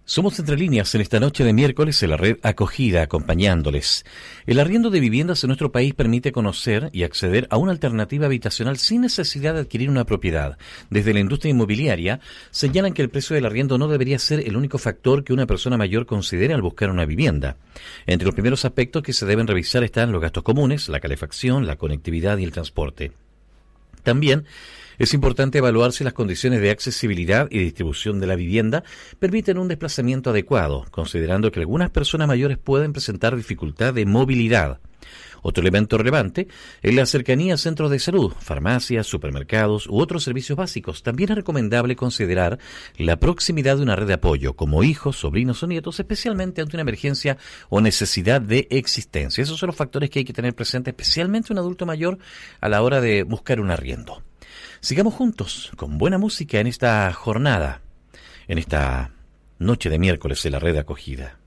Somos Entre Líneas en esta noche de miércoles en la red Acogida, acompañándoles. El arriendo de viviendas en nuestro país permite conocer y acceder a una alternativa habitacional sin necesidad de adquirir una propiedad. Desde la industria inmobiliaria señalan que el precio del arriendo no debería ser el único factor que una persona mayor considere al buscar una vivienda. Entre los primeros aspectos que se deben revisar están los gastos comunes, la calefacción, la conectividad y el transporte. También es importante evaluar si las condiciones de accesibilidad y distribución de la vivienda permiten un desplazamiento adecuado, considerando que algunas personas mayores pueden presentar dificultad de movilidad. Otro elemento relevante es la cercanía a centros de salud, farmacias, supermercados u otros servicios básicos. También es recomendable considerar la proximidad de una red de apoyo, como hijos, sobrinos o nietos, especialmente ante una emergencia o necesidad de existencia. Esos son los factores que hay que tener presente, especialmente un adulto mayor, a la hora de buscar un arriendo. Sigamos juntos con buena música en esta jornada, en esta noche de miércoles en la red de acogida.